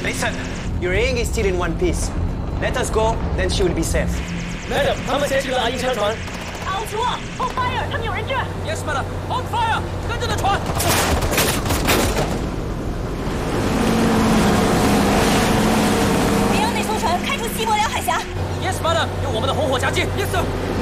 Listen, your ring is still in one piece. Let us go, then she will be safe. Madam，他们先去了阿英车船。 奥图尔 ，Hold fire！ 他们有人质。 Yes, madam. Hold fire！ 跟着的船。 别让那艘船开出西伯辽海峡。 Yes, madam. 用我们的红火夹击。Yes, sir.